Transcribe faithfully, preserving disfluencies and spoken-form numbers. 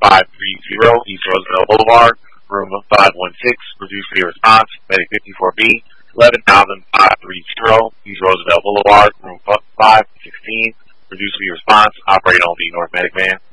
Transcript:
five three zero, East Roosevelt Boulevard, room five one six, produced for your response, Medic fifty-four B, eleven thousand five thirty, East Roosevelt Boulevard, room five sixteen, produced for your response, operator on the North Medic Van.